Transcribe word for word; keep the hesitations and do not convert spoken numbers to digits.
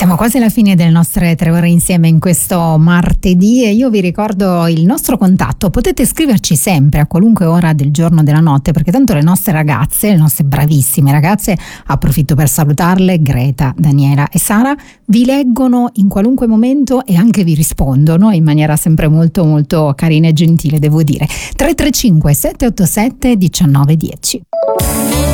Siamo quasi alla fine delle nostre tre ore insieme in questo martedì e io vi ricordo il nostro contatto. Potete scriverci sempre a qualunque ora del giorno o della notte, perché tanto le nostre ragazze, le nostre bravissime ragazze, approfitto per salutarle, Greta, Daniela e Sara, vi leggono in qualunque momento e anche vi rispondono in maniera sempre molto molto carina e gentile, devo dire. tre tre cinque sette otto sette uno nove uno zero.